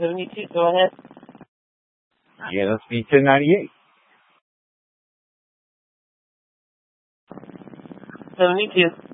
72, go ahead. Yeah, that's me 1098. 72.